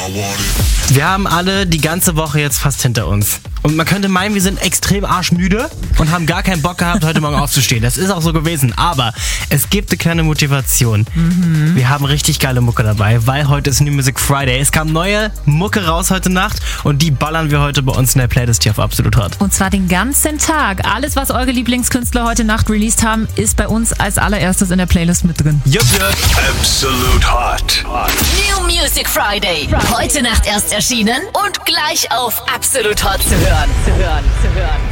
Wir haben alle die ganze Woche jetzt fast hinter uns. Und man könnte meinen, wir sind extrem arschmüde und haben gar keinen Bock gehabt, heute Morgen aufzustehen. Das ist auch so gewesen. Aber es gibt eine kleine Motivation. Wir haben richtig geile Mucke dabei, weil heute ist New Music Friday. Es kam neue Mucke raus heute Nacht und die ballern wir heute bei uns in der Playlist hier auf Absolut Hot. Und zwar den ganzen Tag. Alles, was eure Lieblingskünstler heute Nacht released haben, ist bei uns als allererstes in der Playlist mit drin. Jupp, jupp. Absolut Hot. New Music Friday. Heute Nacht erst erschienen und gleich auf Absolut Hot zu hören.